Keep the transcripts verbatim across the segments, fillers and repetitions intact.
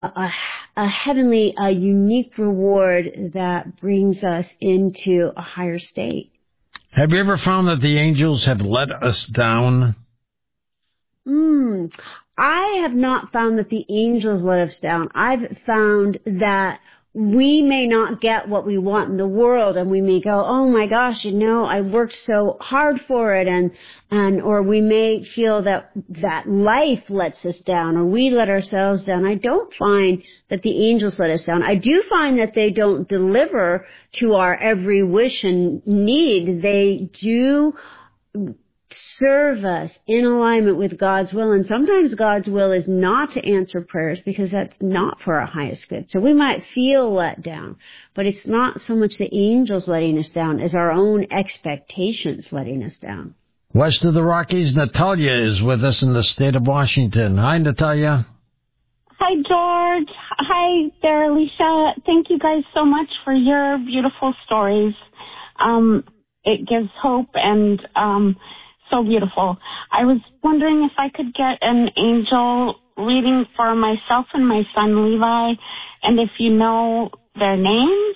a, a heavenly, a unique reward that brings us into a higher state. Have you ever found that the angels have let us down? Hmm. I have not found that the angels let us down. I've found that we may not get what we want in the world, and we may go, oh my gosh, you know, I worked so hard for it, and, and, or we may feel that, that life lets us down, or we let ourselves down. I don't find that the angels let us down. I do find that they don't deliver to our every wish and need. They do serve us in alignment with God's will. And sometimes God's will is not to answer prayers because that's not for our highest good. So we might feel let down, but it's not so much the angels letting us down as our own expectations letting us down. West of the Rockies, Natalia is with us in the state of Washington. Hi, Natalia. Hi, George. Hi there, Alicia. Thank you guys so much for your beautiful stories. Um, it gives hope and, um, so beautiful. I was wondering if I could get an angel reading for myself and my son Levi, and if you know their names.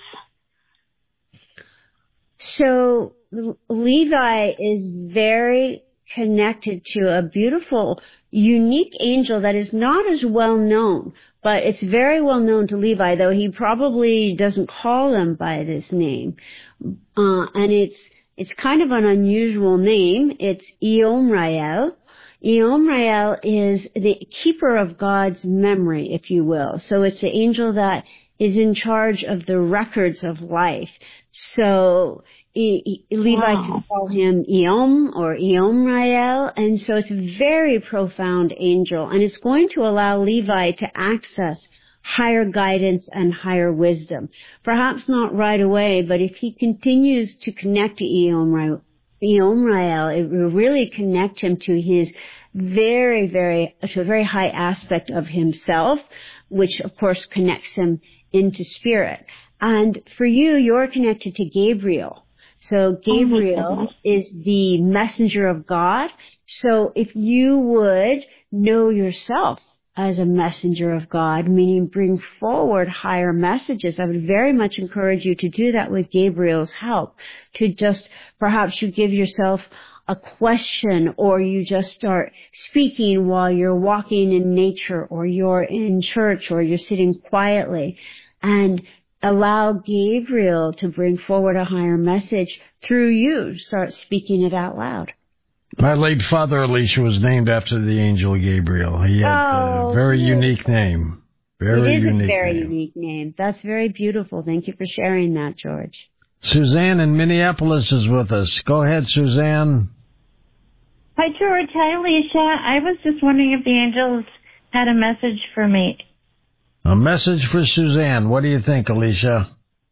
So Levi is very connected to a beautiful, unique angel that is not as well known, but it's very well known to Levi, though he probably doesn't call them by this name. Uh, and it's It's kind of an unusual name. It's Eomrael. Eomrael is the keeper of God's memory, if you will. So it's the angel that is in charge of the records of life. So e- e- Levi wow. can call him Eom or Eomrael. And so it's a very profound angel. And it's going to allow Levi to access higher guidance and higher wisdom. Perhaps not right away, but if he continues to connect to Eomrael, it will really connect him to his very, very, to a very high aspect of himself, which of course connects him into spirit. And for you, you're connected to Gabriel. So Gabriel is the messenger of God. So if you would know yourself as a messenger of God, meaning bring forward higher messages, I would very much encourage you to do that with Gabriel's help, to just, perhaps you give yourself a question, or you just start speaking while you're walking in nature, or you're in church, or you're sitting quietly, and allow Gabriel to bring forward a higher message through you. Start speaking it out loud. My late father, Alicia, was named after the angel Gabriel. He had oh, a very yes. unique name. Very it is unique a very name. unique name. That's very beautiful. Thank you for sharing that, George. Suzanne in Minneapolis is with us. Go ahead, Suzanne. Hi, George. Hi, Alicia. I was just wondering if the angels had a message for me. A message for Suzanne. What do you think, Alicia?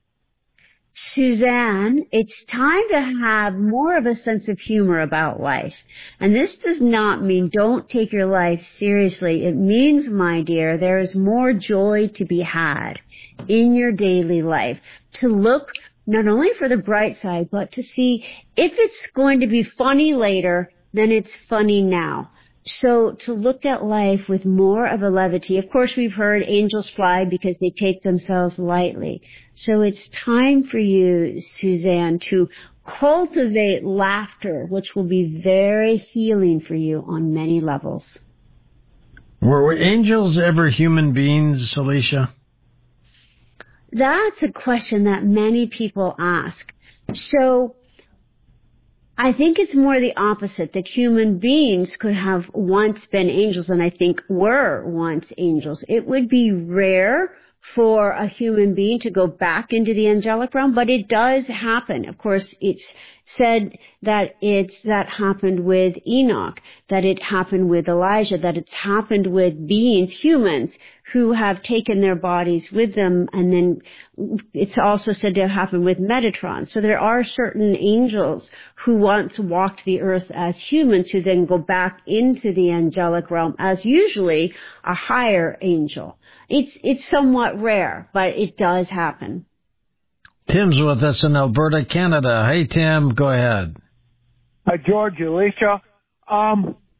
Suzanne, it's time to have more of a sense of humor about life. And this does not mean don't take your life seriously. It means, my dear, there is more joy to be had in your daily life. To look not only for the bright side, but to see if it's going to be funny later, then it's funny now. So to look at life with more of a levity. Of course, we've heard angels fly because they take themselves lightly. So it's time for you, Suzanne, to cultivate laughter, which will be very healing for you on many levels. Were angels ever human beings, Alicia? That's a question that many people ask. So I think it's more the opposite, that human beings could have once been angels, and I think were once angels. It would be rare for a human being to go back into the angelic realm, but it does happen. Of course, it's said that it's, that happened with Enoch, that it happened with Elijah, that it's happened with beings, humans, who have taken their bodies with them, and then it's also said to happen with Metatron. So there are certain angels who once walked the earth as humans who then go back into the angelic realm as usually a higher angel. It's, it's somewhat rare, but it does happen. Tim's with us in Alberta, Canada. Hey, Tim, go ahead. Hi, George, Alicia. Um,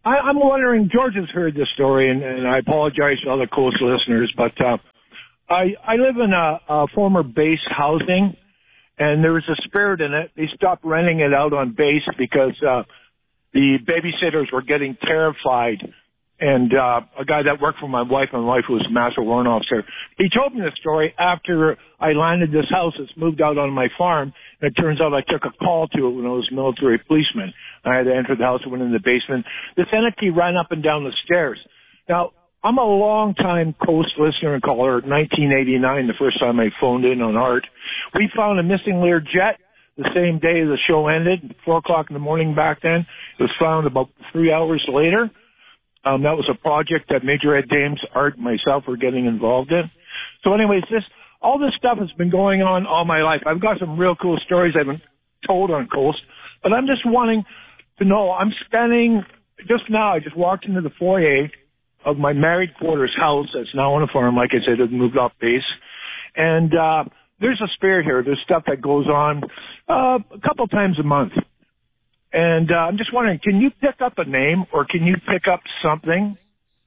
I, I'm wondering, George has heard this story, and, and I apologize to other Coast listeners, but uh, I, I live in a, a former base housing, and there was a spirit in it. They stopped renting it out on base because uh, the babysitters were getting terrified. And uh, a guy that worked for my wife, my wife was a master warrant officer, he told me the story after I landed this house that's moved out on my farm. And it turns out I took a call to it when I was a military policeman. I had to enter the house and went in the basement. This entity ran up and down the stairs. Now, I'm a long-time Coast listener and caller. nineteen eighty-nine, the first time I phoned in on Art. We found a missing Learjet the same day the show ended, four o'clock in the morning back then. It was found about three hours later. Um, that was a project that Major Ed Dames, Art, and myself were getting involved in. So anyways, this, all this stuff has been going on all my life. I've got some real cool stories I haven't told on Coast, but I'm just wanting to know, I'm spending, just now, I just walked into the foyer of my married quarters house that's now on a farm, like I said, it moved off base. And, uh, there's a spirit here. There's stuff that goes on, uh, a couple times a month. And uh, I'm just wondering, can you pick up a name or can you pick up something?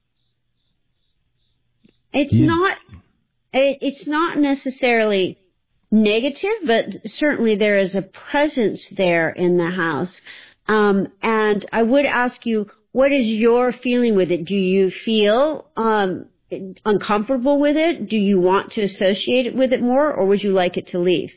It's yeah. not. It, it's not necessarily negative, but certainly there is a presence there in the house. Um, and I would ask you, what is your feeling with it? Do you feel um, uncomfortable with it? Do you want to associate it with it more, or would you like it to leave?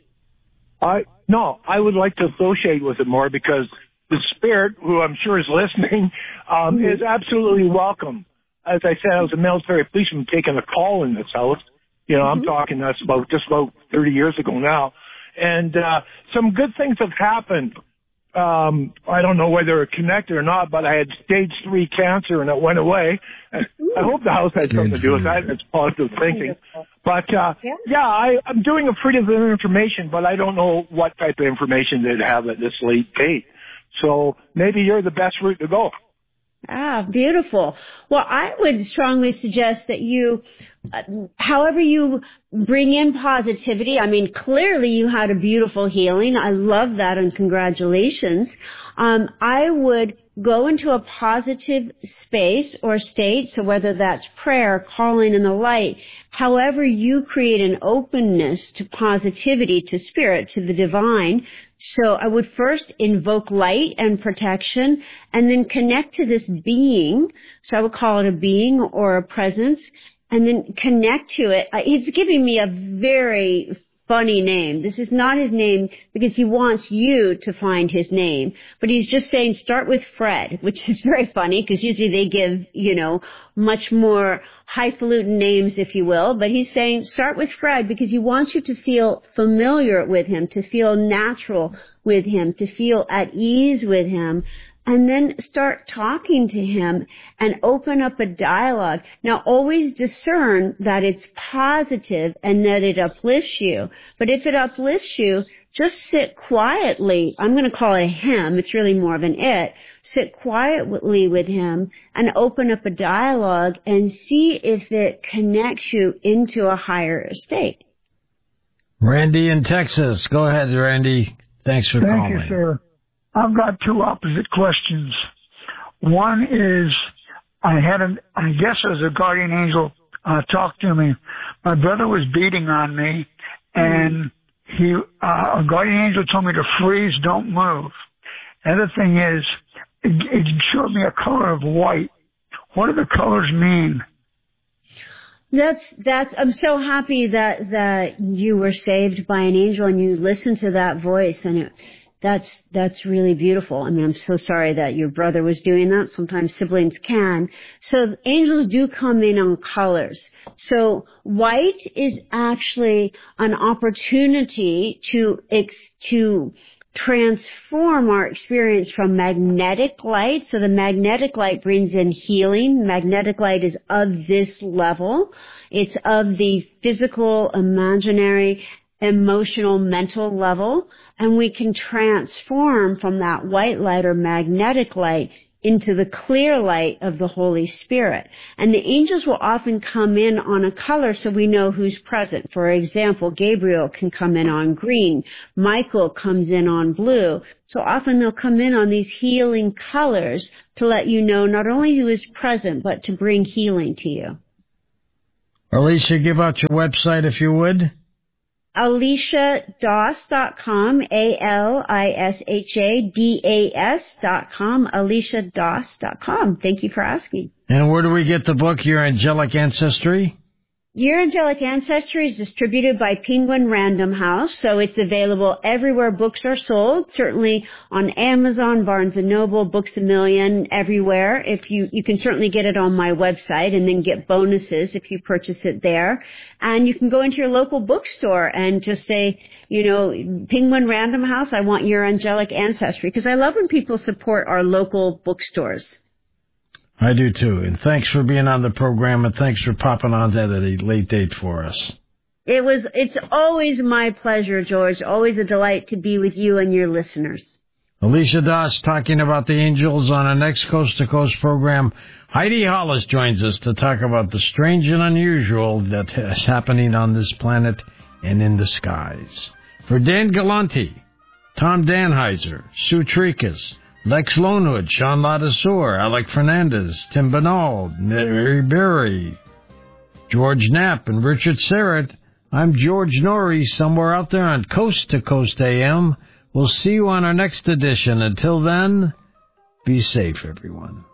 I no, I would like to associate with it more because the spirit, who I'm sure is listening, um, mm-hmm. is absolutely welcome. As I said, I was a military policeman taking a call in this house. You know, mm-hmm. I'm talking that's about just about thirty years ago now. And uh, some good things have happened. Um, I don't know whether it's connected or not, but I had stage three cancer and it went away. I hope the house had something to do with that. It's positive thinking. But, uh, yeah, I, I'm doing a freedom of information, but I don't know what type of information they'd have at this late date. So maybe you're the best route to go. Ah, beautiful. Well, I would strongly suggest that you, uh, however you bring in positivity, I mean, clearly you had a beautiful healing. I love that and congratulations. Um, I would go into a positive space or state, so whether that's prayer, calling in the light, however you create an openness to positivity, to spirit, to the divine. So I would first invoke light and protection and then connect to this being. So I would call it a being or a presence and then connect to it. It's giving me a very funny name. This is not his name because he wants you to find his name, but he's just saying start with Fred, which is very funny because usually they give, you know, much more highfalutin names, if you will, but he's saying start with Fred because he wants you to feel familiar with him, to feel natural with him, to feel at ease with him, and then start talking to him and open up a dialogue. Now, always discern that it's positive and that it uplifts you. But if it uplifts you, just sit quietly. I'm going to call it a him. It's really more of an it. Sit quietly with him and open up a dialogue and see if it connects you into a higher state. Randy in Texas. Go ahead, Randy. Thanks for Thank calling. Thank you, sir. I've got two opposite questions. One is, I had a, I guess as a guardian angel, uh, talk to me. My brother was beating on me, and he, uh, a guardian angel told me to freeze, don't move. The other thing is, it, it showed me a color of white. What do the colors mean? That's, that's, I'm so happy that, that you were saved by an angel and you listened to that voice, and it, That's, that's really beautiful. I mean, I'm so sorry that your brother was doing that. Sometimes siblings can. So angels do come in on colors. So white is actually an opportunity to, ex, to transform our experience from magnetic light. So the magnetic light brings in healing. Magnetic light is of this level. It's of the physical, imaginary, emotional, mental level, and we can transform from that white light or magnetic light into the clear light of the Holy Spirit. And the angels will often come in on a color so we know who's present. For example, Gabriel can come in on green. Michael comes in on blue. So often they'll come in on these healing colors to let you know not only who is present, but to bring healing to you. Alicia, give out your website if you would. Alicia Doss dot com, A L I S H A D A S dot com, Alicia Doss dot com. Thank you for asking. And where do we get the book, Your Angelic Ancestry? Your Angelic Ancestry is distributed by Penguin Random House, so it's available everywhere books are sold, certainly on Amazon, Barnes and Noble, Books A Million, everywhere. If you, you can certainly get it on my website and then get bonuses if you purchase it there. And you can go into your local bookstore and just say, you know, Penguin Random House, I want Your Angelic Ancestry, because I love when people support our local bookstores. I do too, and thanks for being on the program, and thanks for popping on at a late date for us. It was, it's always my pleasure, George. Always a delight to be with you and your listeners. Alicia Doss talking about the angels on our next Coast to Coast program. Heidi Hollis joins us to talk about the strange and unusual that is happening on this planet and in the skies. For Dan Galanti, Tom Danheiser, Sue Trikas, Lex Lonewood, Sean Ladassour, Alec Fernandez, Tim Bernal, Mary Berry, George Knapp, and Richard Serrett, I'm George Norrie, somewhere out there on Coast to Coast A M. We'll see you on our next edition. Until then, be safe, everyone.